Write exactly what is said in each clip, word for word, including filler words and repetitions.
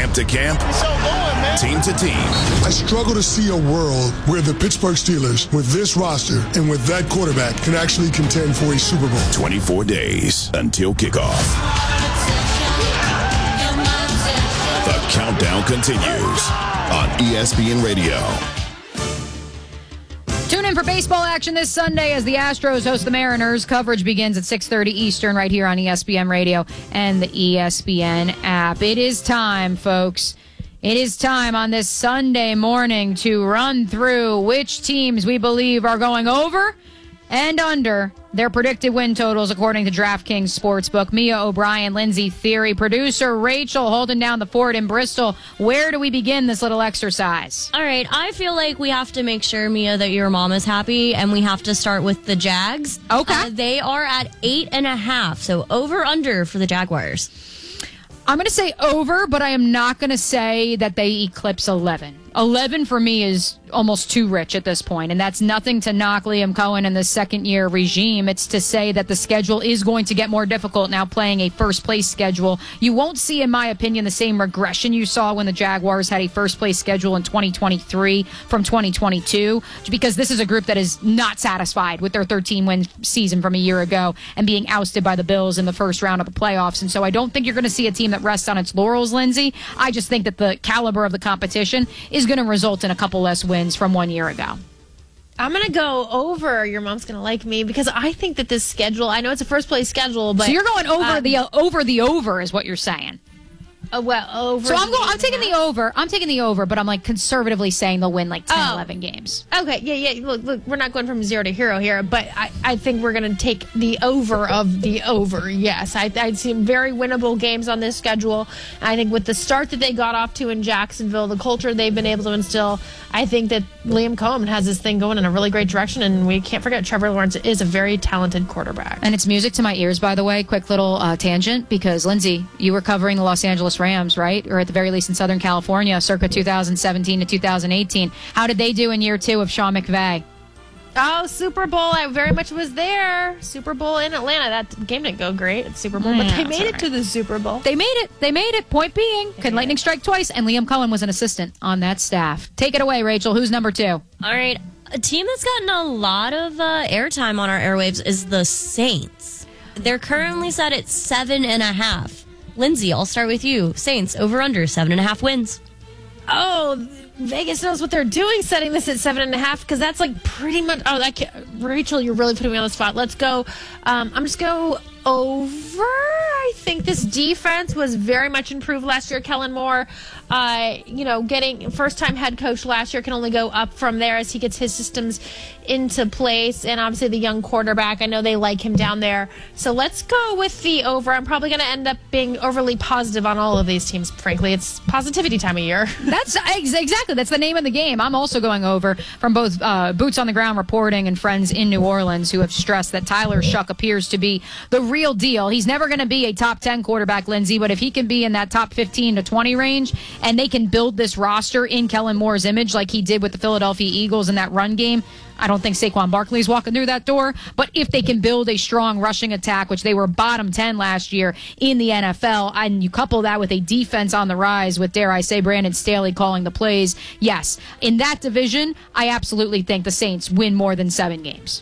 camp to camp, team to team. I struggle to see a world where the Pittsburgh Steelers, with this roster and with that quarterback, can actually contend for a Super Bowl. twenty-four days until kickoff. The countdown continues on E S P N Radio. Tune in for baseball action this Sunday as the Astros host the Mariners. Coverage begins at six thirty Eastern right here on E S P N Radio and the E S P N app. It is time, folks. It is time on this Sunday morning to run through which teams we believe are going over and under their predicted win totals according to DraftKings Sportsbook. Mia O'Brien, Lindsay Theory, producer Rachel holding down the fort in Bristol. Where do we begin this little exercise? All right, I feel like we have to make sure, Mia, that your mom is happy, and we have to start with the Jags. Okay. Uh, they are at eight and a half, so over under for the Jaguars. I'm going to say over, but I am not going to say that they eclipse eleven. eleven for me is almost too rich at this point, and that's nothing to knock Liam Cohen and the second-year regime. It's to say that the schedule is going to get more difficult now playing a first-place schedule. You won't see, in my opinion, the same regression you saw when the Jaguars had a first-place schedule in twenty twenty-three from twenty twenty-two, because this is a group that is not satisfied with their thirteen-win season from a year ago and being ousted by the Bills in the first round of the playoffs. And so I don't think you're going to see a team that rests on its laurels, Lindsay. I just think that the caliber of the competition is going to result in a couple less wins from one year ago. I'm going to go over. Your mom's going to like me because I think that this schedule, I know it's a first place schedule, but. So you're going over um, the over the over is what you're saying. Uh, well, over. So I'm going. I'm taking the over. I'm taking the over, but I'm like conservatively saying they'll win like ten, oh. eleven games. Okay, yeah, yeah. Look, look, we're not going from zero to hero here, but I, I think we're going to take the over of the over. Yes, I, I see very winnable games on this schedule. I think with the start that they got off to in Jacksonville, the culture they've been able to instill, I think that Liam Cohen has this thing going in a really great direction, and we can't forget Trevor Lawrence is a very talented quarterback. And it's music to my ears, by the way. Quick little uh, tangent, because Lindsay, you were covering the Los Angeles Rams, right? Or at the very least in Southern California, circa two thousand seventeen to two thousand eighteen. How did they do in year two of Sean McVay? Oh, Super Bowl. I very much was there. Super Bowl in Atlanta. That game didn't go great at Super Bowl, Yeah, but they made all it right. to the Super Bowl. They made it. They made it. Point being, can lightning strike twice? And Liam Cohen was an assistant on that staff. Take it away, Rachel. Who's number two? All right, a team that's gotten a lot of uh, airtime on our airwaves is the Saints. They're currently set at seven and a half. Lindsay, I'll start with you. Saints, over under, seven and a half wins. Oh, Vegas knows what they're doing setting this at seven and a half because that's like pretty much. Oh, that can't, Rachel, you're really putting me on the spot. Let's go. Um, I'm just go over. I think this defense was very much improved last year. Kellen Moore, uh, you know, getting first-time head coach last year can only go up from there as he gets his systems into place. And obviously the young quarterback, I know they like him down there. So let's go with the over. I'm probably going to end up being overly positive on all of these teams, frankly. It's positivity time of year. That's ex- exactly. That's the name of the game. I'm also going over from both uh, Boots on the Ground reporting and friends in New Orleans who have stressed that Tyler Shuck appears to be the real deal. He's never going to be a top ten quarterback, Lindsay, but if he can be in that top fifteen to twenty range and they can build this roster in Kellen Moore's image like he did with the Philadelphia Eagles in that run game, I don't think Saquon Barkley's walking through that door, but if they can build a strong rushing attack, which they were bottom ten last year in the N F L, and you couple that with a defense on the rise with, dare I say, Brandon Staley calling the plays, yes, in that division, I absolutely think the Saints win more than seven games.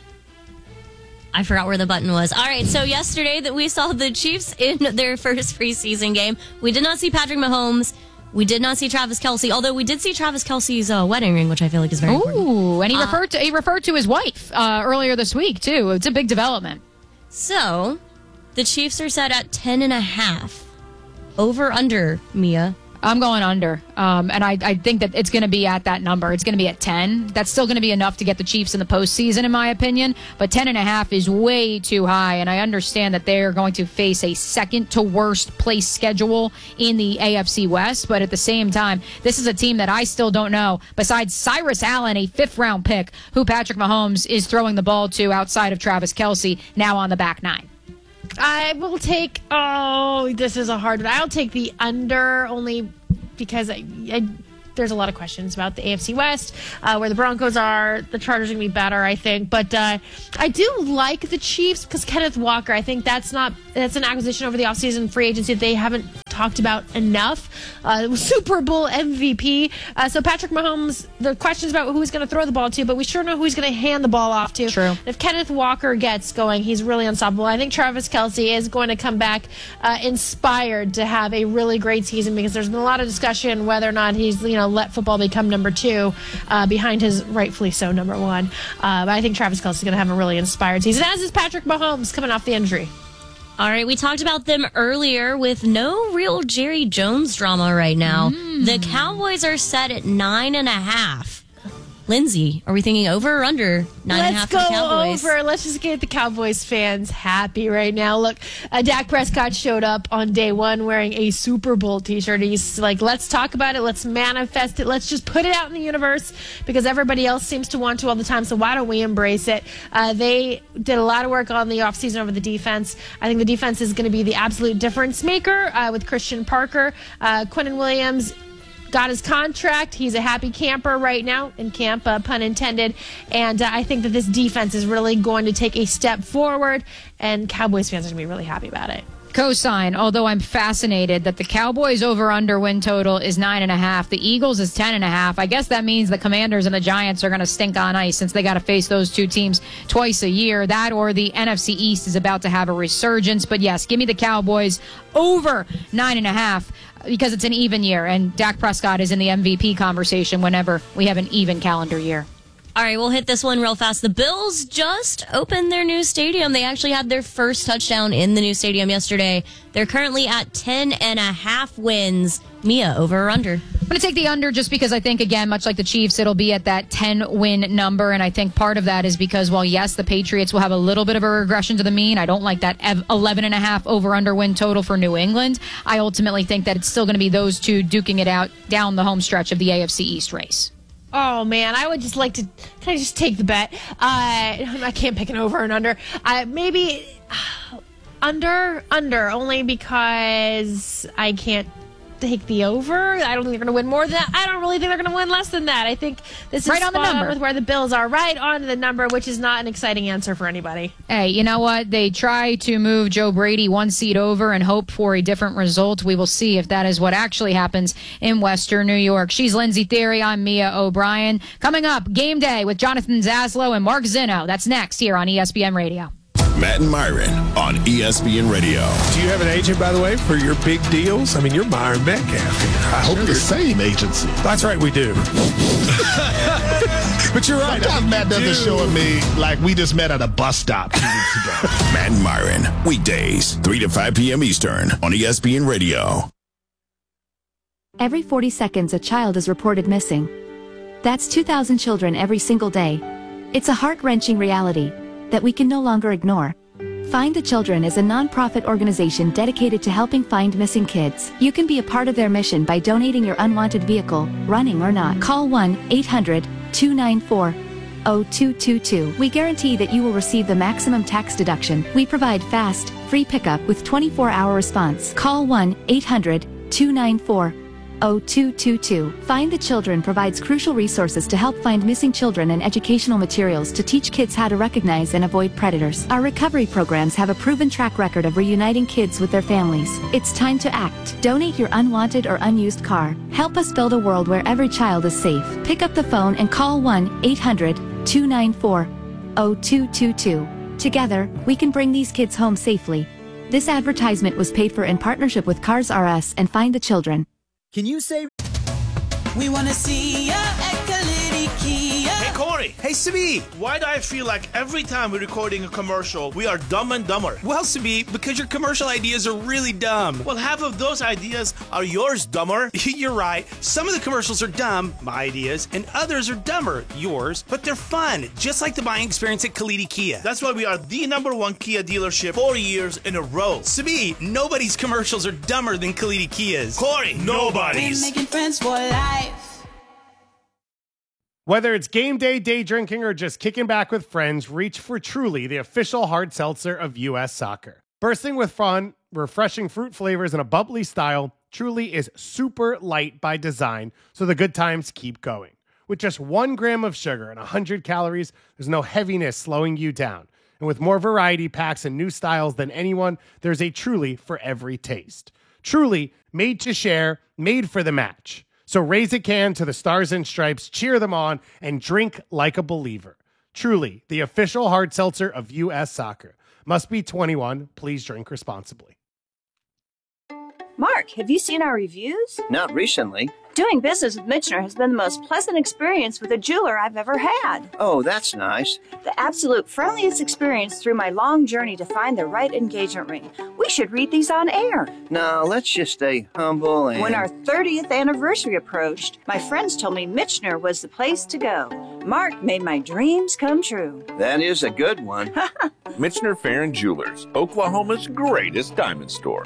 I forgot where the button was. All right, so yesterday that we saw the Chiefs in their first preseason game. We did not see Patrick Mahomes. We did not see Travis Kelce, although we did see Travis Kelce's uh, wedding ring, which I feel like is very important. Ooh, and he Uh, referred to he referred to his wife uh, earlier this week, too. It's a big development. So, the Chiefs are set at ten and a half. Over, under, Mia. I'm going under, um, and I, I think that it's going to be at that number. It's going to be at ten. That's still going to be enough to get the Chiefs in the postseason, in my opinion. But ten and a half is way too high, and I understand that they're going to face a second to worst place schedule in the A F C West. But at the same time, this is a team that I still don't know, besides Cyrus Allen, a fifth round pick, who Patrick Mahomes is throwing the ball to outside of Travis Kelce, now on the back nine. I will take, oh, this is a hard one. I'll take the under only because I, I, there's a lot of questions about the A F C West, uh, where the Broncos are. The Chargers are going to be better, I think. But uh, I do like the Chiefs because Kenneth Walker, I think that's not that's an acquisition over the offseason free agency that they haven't talked about enough. Uh, Super Bowl M V P. Uh, so Patrick Mahomes, the questions about who he's going to throw the ball to, but we sure know who he's going to hand the ball off to. True. If Kenneth Walker gets going, he's really unstoppable. I think Travis Kelce is going to come back uh, inspired to have a really great season, because there's been a lot of discussion whether or not he's, you know, let football become number two uh, behind his rightfully so number one. Uh, but I think Travis Kelce is going to have a really inspired season, as is Patrick Mahomes coming off the injury. All right, we talked about them earlier with no real Jerry Jones drama right now. Mm. The Cowboys are set at nine and a half. Lindsay, are we thinking over or under nine and a half for the Cowboys? Let's go over. Let's just get the Cowboys fans happy right now. Look, uh, Dak Prescott showed up on day one wearing a Super Bowl t-shirt. He's like, let's talk about it. Let's manifest it. Let's just put it out in the universe, because everybody else seems to want to all the time. So why don't we embrace it? Uh, they did a lot of work on the offseason over the defense. I think the defense is going to be the absolute difference maker uh, with Christian Parker. Uh, Quinnen Williams got his contract. He's a happy camper right now in camp, uh, pun intended. And uh, I think that this defense is really going to take a step forward, and Cowboys fans are going to be really happy about it. Cosign, although I'm fascinated that the Cowboys over-under win total is nine and a half. The Eagles is ten and a half. I guess that means the Commanders and the Giants are going to stink on ice, since they got to face those two teams twice a year. That or the N F C East is about to have a resurgence. But yes, give me the Cowboys over nine and a half, because it's an even year, and Dak Prescott is in the M V P conversation whenever we have an even calendar year. All right, we'll hit this one real fast. The Bills just opened their new stadium. They actually had their first touchdown in the new stadium yesterday. They're currently at ten and a half wins. Mia, over or under? I'm going to take the under, just because I think, again, much like the Chiefs, it'll be at that ten-win number. And I think part of that is because, well, yes, the Patriots will have a little bit of a regression to the mean. I don't like that eleven and a half over-under win total for New England. I ultimately think that it's still going to be those two duking it out down the home stretch of the A F C East race. Oh, man, I would just like to, can I just take the bet? Uh, I can't pick an over and under. Uh, maybe uh, under, under, only because I can't take the over. I don't think they're going to win more than that. I don't really think they're going to win less than that. I think this is right on the number with where the Bills are, right on the number, which is not an exciting answer for anybody. Hey, you know what? They try to move Joe Brady one seat over and hope for a different result. We will see if that is what actually happens in Western New York. She's Lindsay Theory. I'm Mia O'Brien. Coming up, Game Day with Jonathan Zaslow and Mark Zinno. That's next here on E S P N Radio. Matt and Myron on E S P N Radio. Do you have an agent, by the way, for your big deals? I mean, you're Myron Metcalf here. I hope We're you're the same agency. That's right, we do. But you're right. Sometimes I mean, Matt doesn't do. show me like we just met at a bus stop two weeks ago. Matt and Myron, weekdays, three to five p.m. Eastern on E S P N Radio. Every forty seconds, a child is reported missing. That's two thousand children every single day. It's a heart-wrenching reality that we can no longer ignore. Find the Children is a non-profit organization dedicated to helping find missing kids. You can be a part of their mission by donating your unwanted vehicle, running or not. Call one eight hundred two nine four oh two two two. We guarantee that you will receive the maximum tax deduction. We provide fast, free pickup with twenty-four hour response. Call one eight hundred two nine four oh two two two. Find the Children provides crucial resources to help find missing children and educational materials to teach kids how to recognize and avoid predators. Our recovery programs have a proven track record of reuniting kids with their families. It's time to act. Donate your unwanted or unused car. Help us build a world where every child is safe. Pick up the phone and call one eight hundred two nine four oh two two two. Together, we can bring these kids home safely. This advertisement was paid for in partnership with Cars R Us and Find the Children. Can you say... We want to see ya at Kalidi Kia. Hey, Corey. Hey, Sabi. Why do I feel like every time we're recording a commercial, we are dumb and dumber? Well, Sabi, because your commercial ideas are really dumb. Well, half of those ideas are yours, dumber. You're right. Some of the commercials are dumb, my ideas, and others are dumber, yours, but they're fun, just like the buying experience at Kalidi Kia. That's why we are the number one Kia dealership four years in a row. Sabi, nobody's commercials are dumber than Kalidi Kia's. Corey, nobody's. We're making friends for life. Whether it's game day, day drinking, or just kicking back with friends, reach for Truly, the official hard seltzer of U S soccer. Bursting with fun, refreshing fruit flavors, and a bubbly style, Truly is super light by design, so the good times keep going. With just one gram of sugar and one hundred calories, there's no heaviness slowing you down. And with more variety packs and new styles than anyone, there's a Truly for every taste. Truly, made to share, made for the match. So raise a can to the Stars and Stripes, cheer them on, and drink like a believer. Truly, the official hard seltzer of U S Soccer. Must be twenty-one. Please drink responsibly. Mark, have you seen our reviews? Not recently. Doing business with Michener has been the most pleasant experience with a jeweler I've ever had. Oh, that's nice. The absolute friendliest experience through my long journey to find the right engagement ring. We should read these on air. No, let's just stay humble and... When our thirtieth anniversary approached, my friends told me Michener was the place to go. Mark made my dreams come true. That is a good one. Michener Farron Jewelers, Oklahoma's greatest diamond store.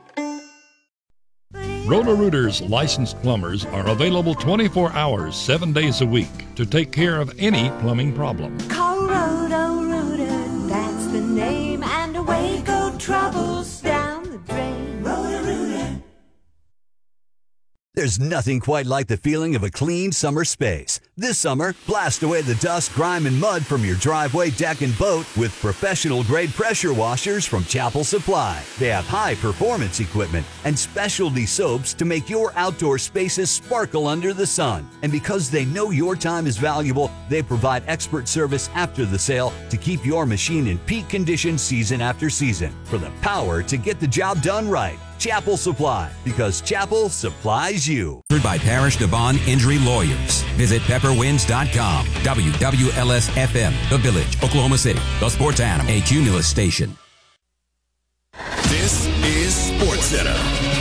Roto-Rooters licensed plumbers are available twenty-four hours, seven days a week to take care of any plumbing problem. Call Roto-Rooter, that's the name, and away go troubles down the drain. Roto-Rooter. There's nothing quite like the feeling of a clean summer space. This summer, blast away the dust, grime, and mud from your driveway, deck, and boat with professional-grade pressure washers from Chapel Supply. They have high-performance equipment and specialty soaps to make your outdoor spaces sparkle under the sun. And because they know your time is valuable, they provide expert service after the sale to keep your machine in peak condition season after season. For the power to get the job done right. Chapel Supply, because Chapel supplies you. By Parish Devon Injury Lawyers. Visit pepper wins dot com. W W L S F M, The Village, Oklahoma City. The Sports Animal, a Cumulus station. This is SportsCenter.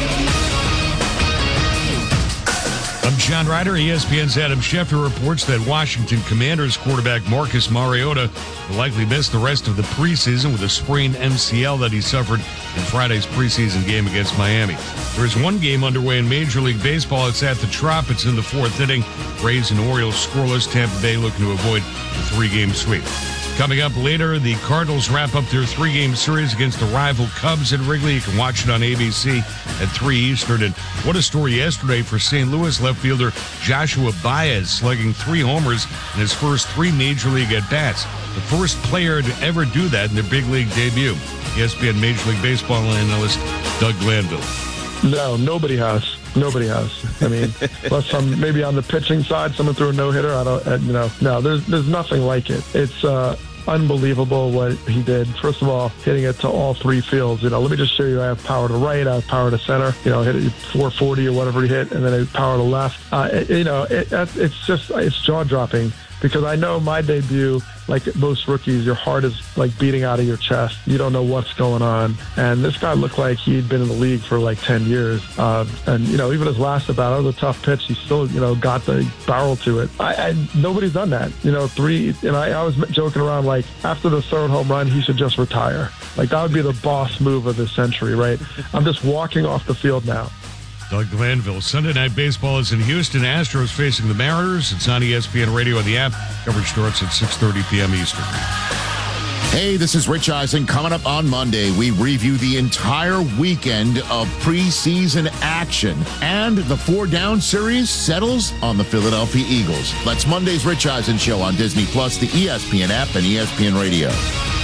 I'm John Ryder. E S P N's Adam Schefter reports that Washington Commanders quarterback Marcus Mariota will likely miss the rest of the preseason with a sprained M C L that he suffered in Friday's preseason game against Miami. There is one game underway in Major League Baseball. It's at the Trop. It's in the fourth inning. Rays and Orioles scoreless. Tampa Bay looking to avoid the three-game sweep. Coming up later, the Cardinals wrap up their three-game series against the rival Cubs at Wrigley. You can watch it on A B C at three Eastern. And what a story yesterday for Saint Louis left fielder Joshua Baez, slugging three homers in his first three Major League at-bats. The first player to ever do that in their big league debut. E S P N Major League Baseball analyst Doug Glanville. No, nobody has. Nobody has. I mean, unless some maybe on the pitching side, someone threw a no hitter. I don't. Uh, you know, no. There's there's nothing like it. It's uh, unbelievable what he did. First of all, hitting it to all three fields. You know, let me just show you. I have power to right. I have power to center. You know, hit it four forty or whatever he hit, and then I have power to left. Uh, it, you know, it, it's just it's jaw dropping. Because I know my debut, like most rookies, your heart is like beating out of your chest. You don't know what's going on. And this guy looked like he'd been in the league for like ten years. Uh, and, you know, even his last at bat, it was a tough pitch. He still, you know, got the barrel to it. I, I Nobody's done that. You know, three, and I, I was joking around like after the third home run, he should just retire. Like that would be the boss move of the century, right? I'm just walking off the field now. Doug Glanville. Sunday Night Baseball is in Houston. Astros facing the Mariners. It's on E S P N Radio and the app. Coverage starts at six thirty p.m. Eastern. Hey, this is Rich Eisen. Coming up on Monday, we review the entire weekend of preseason action. And the four-down series settles on the Philadelphia Eagles. That's Monday's Rich Eisen Show on Disney Plus, the E S P N app, and E S P N Radio.